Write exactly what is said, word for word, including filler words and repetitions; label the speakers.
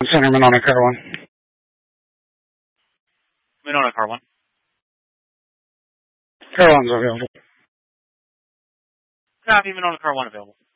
Speaker 1: Center, Monona, car one.
Speaker 2: Monona, car one.
Speaker 1: Car one's available.
Speaker 2: Copy, Monona, car one available.